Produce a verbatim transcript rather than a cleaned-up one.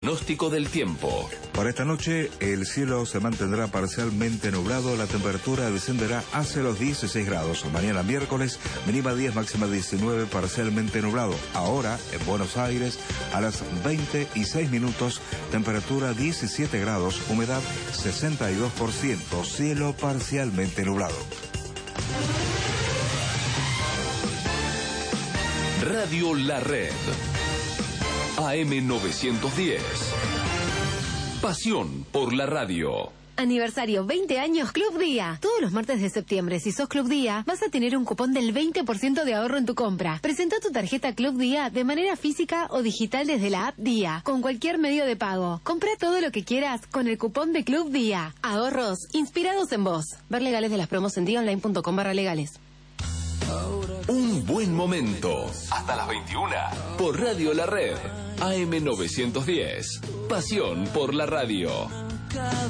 pronóstico del tiempo. Para esta noche, el cielo se mantendrá parcialmente nublado, la temperatura descenderá hacia los dieciséis grados. Mañana miércoles, mínima diez, máxima diecinueve, parcialmente nublado. Ahora, en Buenos Aires, a las veinte y seis minutos, temperatura diecisiete grados, humedad sesenta y dos por ciento, cielo parcialmente nublado. Radio La Red. A M novecientos diez. Pasión por la radio. Aniversario veinte años Club Día. Todos los martes de septiembre, si sos Club Día, vas a tener un cupón del veinte por ciento de ahorro en tu compra. Presenta tu tarjeta Club Día de manera física o digital desde la app Día, con cualquier medio de pago. Compra todo lo que quieras con el cupón de Club Día. Ahorros inspirados en vos. Ver legales de las promos en día online punto com barra legales. Un buen momento. Hasta las veintiuna. Por Radio La Red. A M novecientos diez. Pasión por la radio.